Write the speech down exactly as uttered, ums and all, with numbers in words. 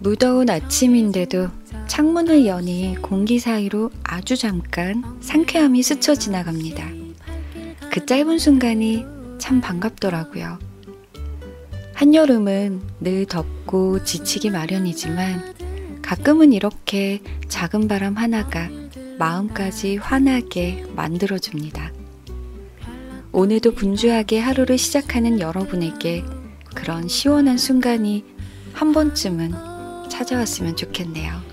무더운 아침인데도 창문을 여니 공기 사이로 아주 잠깐 상쾌함이 스쳐 지나갑니다. 그 짧은 순간이 참 반갑더라고요. 한여름은 늘 덥고 지치기 마련이지만 가끔은 이렇게 작은 바람 하나가 마음까지 환하게 만들어줍니다. 오늘도 분주하게 하루를 시작하는 여러분에게 그런 시원한 순간이 한 번쯤은 찾아왔으면 좋겠네요.